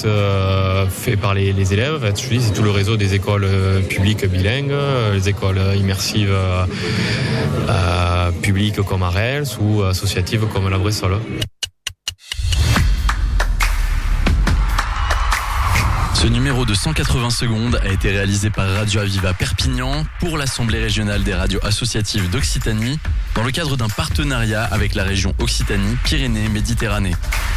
ensuite fait par les élèves. En fait, je dis, c'est tout le réseau des écoles publiques bilingues, les écoles immersives publiques comme Arels ou associatives comme la Bressole. Ce numéro de 180 secondes a été réalisé par Radio Aviva Perpignan pour l'Assemblée régionale des radios associatives d'Occitanie dans le cadre d'un partenariat avec la région Occitanie-Pyrénées-Méditerranée.